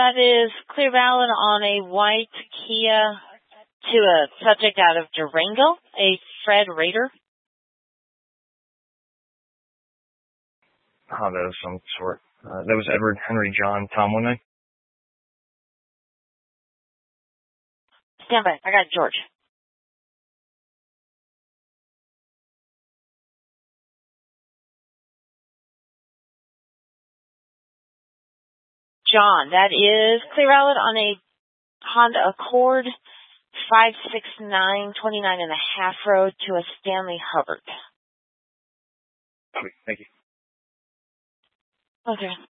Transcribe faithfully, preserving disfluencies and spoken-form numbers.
That is clear valid on a white Kia to a subject out of Durango, a Fred Raider. Honda of some sort. Uh, that was Edward Henry John Tom one nine. Stand by. I got George. John, that is clear valid on a Honda Accord five six nine twenty-nine and a half road to a Stanley Hubbard. Thank you. Okay.